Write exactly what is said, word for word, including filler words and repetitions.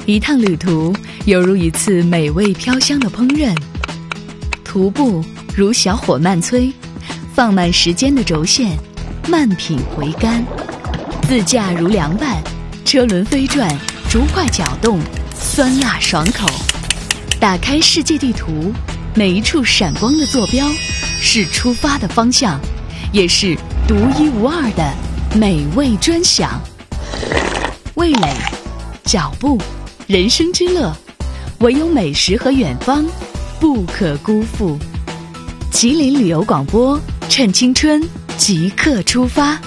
一趟旅途犹如一次美味飘香的烹饪，徒步如小火慢催，放慢时间的轴线，慢品回甘；自驾如凉拌，车轮飞转，竹筷搅动，酸辣爽口。打开世界地图，每一处闪光的坐标是出发的方向，也是独一无二的美味专享。味蕾、脚步、人生之乐，唯有美食和远方不可辜负。吉林旅游广播，趁青春即刻出发。